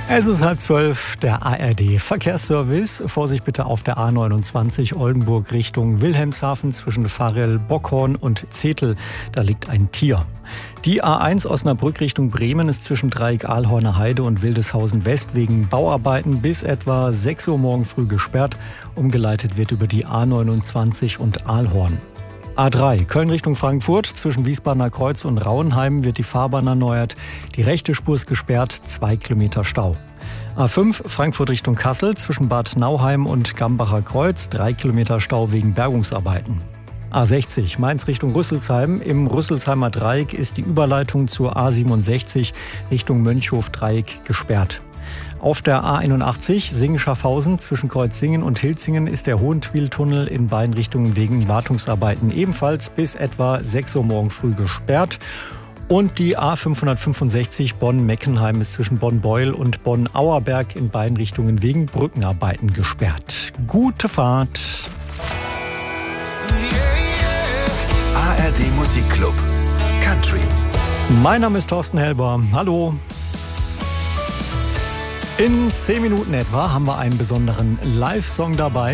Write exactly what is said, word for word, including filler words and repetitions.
Es ist halb zwölf, der A R D-Verkehrsservice. Vorsicht bitte auf der A neunundzwanzig Oldenburg Richtung Wilhelmshaven zwischen Varel, Bockhorn und Zetel. Da liegt ein Tier. Die A eins Osnabrück Richtung Bremen ist zwischen Dreieck Ahlhorner Heide und Wildeshausen West wegen Bauarbeiten bis etwa sechs Uhr morgen früh gesperrt. Umgeleitet wird über die A neunundzwanzig und Ahlhorn. A drei Köln Richtung Frankfurt. Zwischen Wiesbadener Kreuz und Rauenheim wird die Fahrbahn erneuert. Die rechte Spur ist gesperrt, zwei Kilometer Stau. A fünf Frankfurt Richtung Kassel. Zwischen Bad Nauheim und Gambacher Kreuz. drei Kilometer Stau wegen Bergungsarbeiten. A sechzig Mainz Richtung Rüsselsheim. Im Rüsselsheimer Dreieck ist die Überleitung zur A siebenundsechzig Richtung Mönchhof-Dreieck gesperrt. Auf der A einundachtzig Singen-Schaffhausen zwischen Kreuzsingen und Hilzingen ist der Hohentwiel-Tunnel in beiden Richtungen wegen Wartungsarbeiten ebenfalls bis etwa sechs Uhr morgen früh gesperrt. Und die A fünfhundertfünfundsechzig Bonn-Meckenheim ist zwischen Bonn-Beuel und Bonn-Auerberg in beiden Richtungen wegen Brückenarbeiten gesperrt. Gute Fahrt! A R D Musikclub Country. Mein Name ist Thorsten Helber. Hallo! In zehn Minuten etwa haben wir einen besonderen Live-Song dabei.